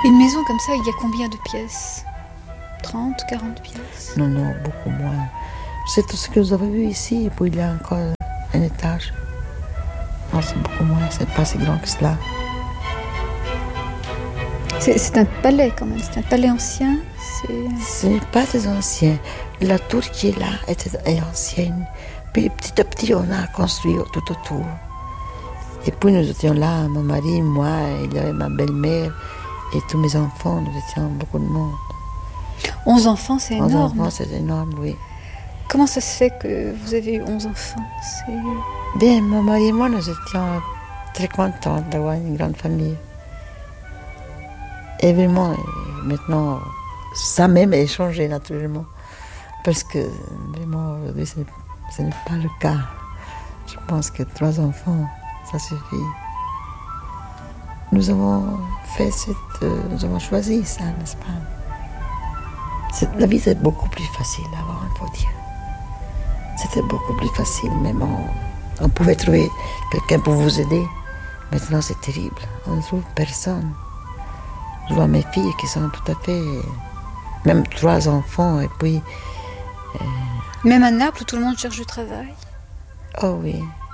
Une maison comme ça, il y a combien de pièces? 30, 40 pièces? Non, beaucoup moins. C'est tout ce que vous avez vu ici, et puis il y a encore un étage. Non, c'est beaucoup moins, c'est pas si grand que cela. C'est un palais quand même, c'est un palais ancien. C'est pas très ancien. La tour qui est là est ancienne. Puis petit à petit, on a construit tout autour. Et puis nous étions là, mon mari, moi, il y avait ma belle-mère et tous mes enfants, nous étions beaucoup de monde. 11 enfants, c'est énorme. 11 enfants, c'est énorme, oui. Comment ça se fait que vous avez eu 11 enfants? Bien, mon mari et moi, nous étions très contents d'avoir une grande famille. Et vraiment, maintenant, ça même est changé naturellement. Parce que vraiment, aujourd'hui, ce n'est pas le cas. Je pense que 3 enfants, ça suffit. Nous avons choisi ça, n'est-ce pas? La vie est beaucoup plus facile avant, il faut dire. C'était beaucoup plus facile, même on pouvait trouver quelqu'un pour vous aider. Maintenant, c'est terrible. On ne trouve personne. Je vois mes filles qui sont tout à fait... Même 3 enfants, et puis... Même à Naples, où tout le monde cherche du travail? Oh oui.